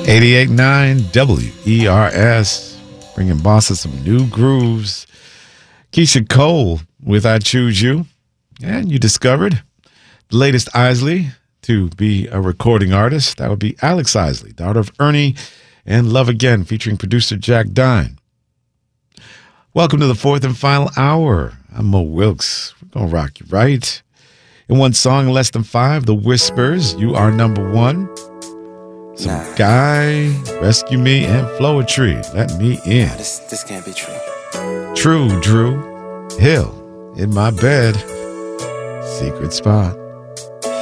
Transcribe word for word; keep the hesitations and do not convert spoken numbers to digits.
eighty-eight point nine W E R S, bringing Boston some new grooves. Keisha Cole with I Choose You. And you discovered the latest Isley to be a recording artist. That would be Alex Isley, daughter of Ernie and Love Again, featuring producer Jack Dine. Welcome to the fourth and final hour. I'm Mo Wilkes. We're going to rock you right. In one song, less than five, The Whispers, You Are Number One. Some nah. Guy, Rescue Me, and Floetry, Let Me In. Nah, this, this can't be true. True, Drew. Hill, In My Bed. Secret Spot.